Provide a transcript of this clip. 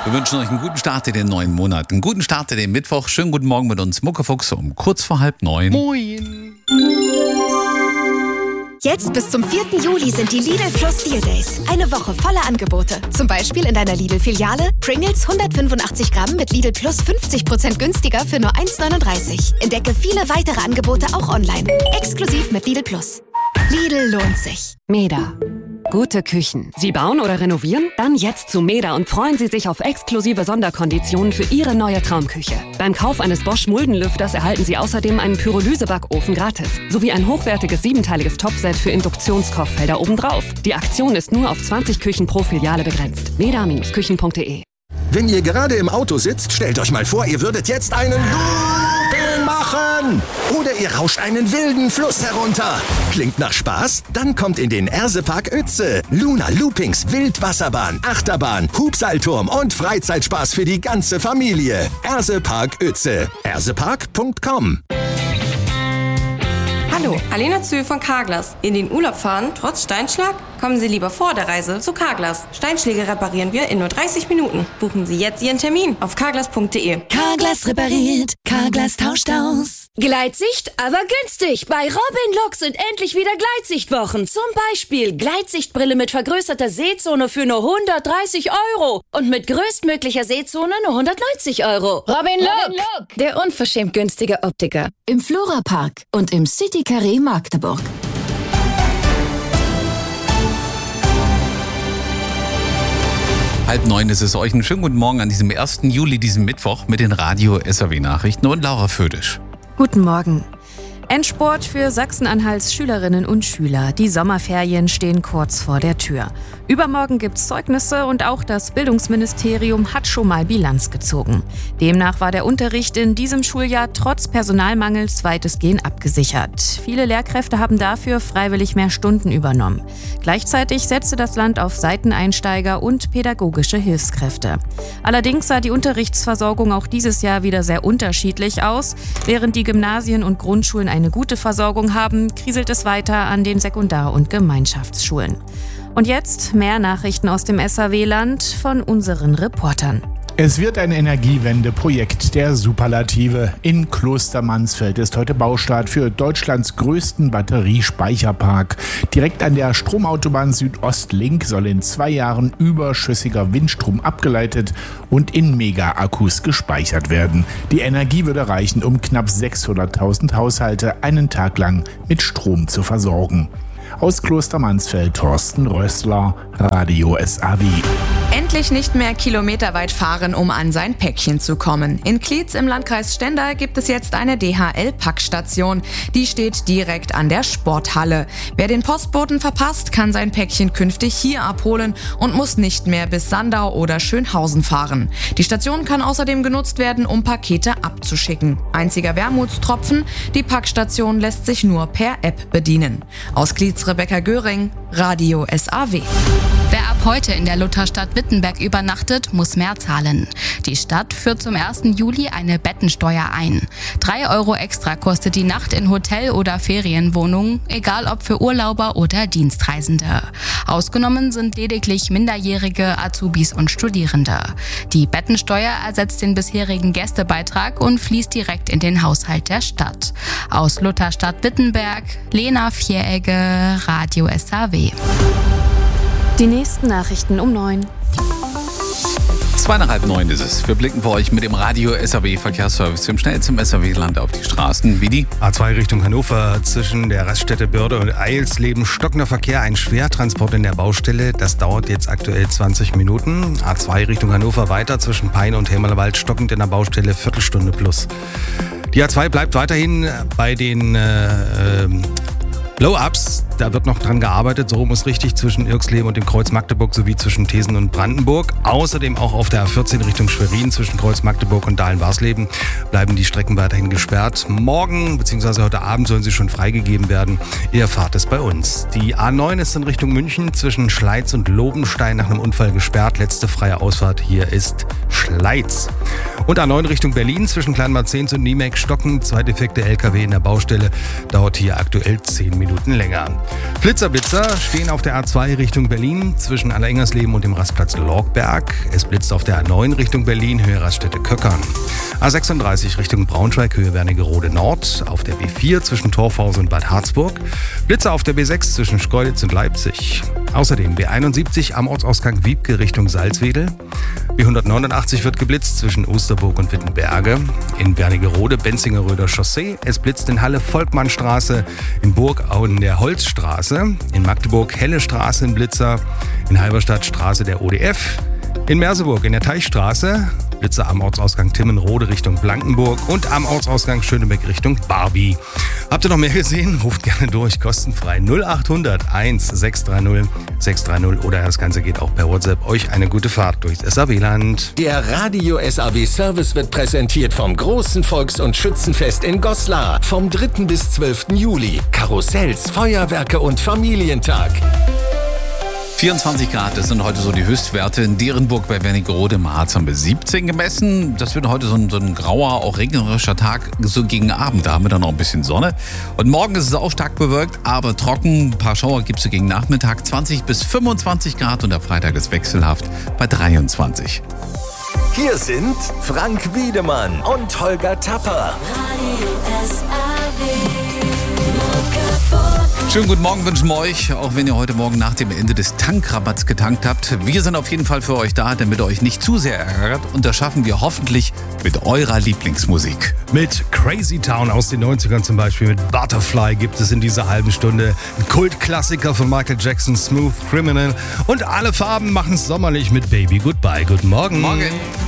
Wir wünschen euch einen guten Start in den neuen Monat. Einen guten Start in den Mittwoch. Schönen guten Morgen mit uns, Muckefuchs, um kurz vor 8:30. Moin! Jetzt bis zum 4. Juli sind die Lidl Plus Deal Days. Eine Woche voller Angebote. Zum Beispiel in deiner Lidl-Filiale Pringles 185 Gramm mit Lidl Plus 50% günstiger für nur 1,39. Entdecke viele weitere Angebote auch online. Exklusiv mit Lidl Plus. Lidl lohnt sich. Meda. Gute Küchen. Sie bauen oder renovieren? Dann jetzt zu Meda und freuen Sie sich auf exklusive Sonderkonditionen für Ihre neue Traumküche. Beim Kauf eines Bosch Muldenlüfters erhalten Sie außerdem einen Pyrolysebackofen gratis, sowie ein hochwertiges 7-teiliges Topset für Induktionskochfelder obendrauf. Die Aktion ist nur auf 20 Küchen pro Filiale begrenzt. meda-küchen.de. Wenn ihr gerade im Auto sitzt, stellt euch mal vor, ihr würdet jetzt einen Looping machen. Oder ihr rauscht einen wilden Fluss herunter. Klingt nach Spaß? Dann kommt in den Ersepark Uetze. Luna Loopings, Wildwasserbahn, Achterbahn, Hubseilturm und Freizeitspaß für die ganze Familie. Ersepark Uetze. ersepark.com. Hallo, Alena Zühl von Carglass. In den Urlaub fahren, trotz Steinschlag? Kommen Sie lieber vor der Reise zu Carglass. Steinschläge reparieren wir in nur 30 Minuten. Buchen Sie jetzt Ihren Termin auf carglass.de. Carglass repariert, Carglass tauscht aus. Gleitsicht, aber günstig. Bei Robin Look sind endlich wieder Gleitsichtwochen. Zum Beispiel Gleitsichtbrille mit vergrößerter Sehzone für nur 130 € und mit größtmöglicher Sehzone nur 190 €. Robin Look, der unverschämt günstige Optiker. Im Flora-Park und im City Carré Magdeburg. 8:30 ist es euch. Einen schönen guten Morgen an diesem 1. Juli, diesem Mittwoch mit den Radio-SAW-Nachrichten und Laura Födisch. Guten Morgen. Endspurt für Sachsen-Anhalts Schülerinnen und Schüler. Die Sommerferien stehen kurz vor der Tür. Übermorgen gibt's Zeugnisse und auch das Bildungsministerium hat schon mal Bilanz gezogen. Demnach war der Unterricht in diesem Schuljahr trotz Personalmangels weitestgehend abgesichert. Viele Lehrkräfte haben dafür freiwillig mehr Stunden übernommen. Gleichzeitig setzte das Land auf Seiteneinsteiger und pädagogische Hilfskräfte. Allerdings sah die Unterrichtsversorgung auch dieses Jahr wieder sehr unterschiedlich aus. Während die Gymnasien und Grundschulen eine gute Versorgung haben, kriselt es weiter an den Sekundar- und Gemeinschaftsschulen. Und jetzt mehr Nachrichten aus dem SAW-Land von unseren Reportern. Es wird ein Energiewende-Projekt der Superlative. In Klostermansfeld ist heute Baustart für Deutschlands größten Batteriespeicherpark. Direkt an der Stromautobahn Südostlink soll in 2 Jahren überschüssiger Windstrom abgeleitet und in Mega-Akkus gespeichert werden. Die Energie würde reichen, um knapp 600.000 Haushalte einen Tag lang mit Strom zu versorgen. Aus Klostermansfeld, Thorsten Rössler, Radio SAW. Endlich nicht mehr kilometerweit fahren, um an sein Päckchen zu kommen. In Klietz im Landkreis Stendal gibt es jetzt eine DHL-Packstation. Die steht direkt an der Sporthalle. Wer den Postboten verpasst, kann sein Päckchen künftig hier abholen und muss nicht mehr bis Sandau oder Schönhausen fahren. Die Station kann außerdem genutzt werden, um Pakete abzuschicken. Einziger Wermutstropfen, die Packstation lässt sich nur per App bedienen. Aus Klietz Rebecca Göring, Radio SAW. Wer ab heute in der Lutherstadt Wittenberg übernachtet, muss mehr zahlen. Die Stadt führt zum 1. Juli eine Bettensteuer ein. 3 € extra kostet die Nacht in Hotel- oder Ferienwohnungen, egal ob für Urlauber oder Dienstreisende. Ausgenommen sind lediglich Minderjährige, Azubis und Studierende. Die Bettensteuer ersetzt den bisherigen Gästebeitrag und fließt direkt in den Haushalt der Stadt. Aus Lutherstadt Wittenberg, Lena Vieregge, Radio SAW. Die nächsten Nachrichten um 9. 8:30 ist es. Wir blicken für euch mit dem Radio-SAW-Verkehrsservice im schnellsten SAW-Land auf die Straßen. Wie die A2 Richtung Hannover zwischen der Raststätte Börde und Eilsleben stockender Verkehr, ein Schwertransport in der Baustelle. Das dauert jetzt aktuell 20 Minuten. A2 Richtung Hannover weiter zwischen Peine und Helmerwald stockend in der Baustelle, Viertelstunde plus. Die A2 bleibt weiterhin bei den Blow-Ups, da wird noch dran gearbeitet, so rum ist richtig, zwischen Irxleben und dem Kreuz Magdeburg sowie zwischen Thesen und Brandenburg. Außerdem auch auf der A14 Richtung Schwerin zwischen Kreuz Magdeburg und Dahlen-Warsleben bleiben die Strecken weiterhin gesperrt. Morgen bzw. heute Abend sollen sie schon freigegeben werden. Ihr erfahrt es bei uns. Die A9 ist in Richtung München zwischen Schleiz und Lobenstein nach einem Unfall gesperrt. Letzte freie Ausfahrt hier ist Schleiz. Und A9 Richtung Berlin zwischen Kleinmarzens und Niemek stocken. Zwei defekte LKW in der Baustelle, dauert hier aktuell 10 Minuten länger. Blitzer stehen auf der A2 Richtung Berlin zwischen Allerengersleben und dem Rastplatz Lorgberg. Es blitzt auf der A9 Richtung Berlin, Höhe Raststätte Köckern. A36 Richtung Braunschweig, Höhe Wernigerode Nord. Auf der B4 zwischen Torfhausen und Bad Harzburg. Blitzer auf der B6 zwischen Schkeuditz und Leipzig. Außerdem B71 am Ortsausgang Wiebke Richtung Salzwedel. B189 wird geblitzt zwischen Osterburg und Wittenberge. In Wernigerode Benzingerröder Chaussee. Es blitzt in Halle Volkmannstraße, in Burgau in der Holzstraße. In Magdeburg Helle Straße in Blitzer. In Halberstadt Straße der ODF. In Merseburg in der Teichstraße. Blitzer am Ortsausgang Timmenrode Richtung Blankenburg und am Ortsausgang Schönebeck Richtung Barbie. Habt ihr noch mehr gesehen? Ruft gerne durch, kostenfrei 0800 1630 630 oder das Ganze geht auch per WhatsApp. Euch eine gute Fahrt durchs SAW-Land. Der Radio SAW Service wird präsentiert vom großen Volks- und Schützenfest in Goslar vom 3. bis 12. Juli. Karussells, Feuerwerke und Familientag. 24 Grad, das sind heute so die Höchstwerte. In Derenburg bei Wernigerode im Harz haben wir 17 gemessen. Das wird heute so ein grauer, auch regnerischer Tag, so gegen Abend. Da haben wir dann noch ein bisschen Sonne. Und morgen ist es auch stark bewölkt, aber trocken. Ein paar Schauer gibt es gegen Nachmittag. 20 bis 25 Grad und der Freitag ist wechselhaft bei 23. Hier sind Frank Wiedemann und Holger Tapper. Schönen guten Morgen wünschen wir euch, auch wenn ihr heute Morgen nach dem Ende des Tankrabatts getankt habt. Wir sind auf jeden Fall für euch da, damit ihr euch nicht zu sehr ärgert. Und das schaffen wir hoffentlich mit eurer Lieblingsmusik. Mit Crazy Town aus den 90ern zum Beispiel, mit Butterfly gibt es in dieser halben Stunde einen Kultklassiker von Michael Jackson, Smooth Criminal. Und alle Farben machen es sommerlich mit Baby Goodbye. Guten Morgen. Morgen.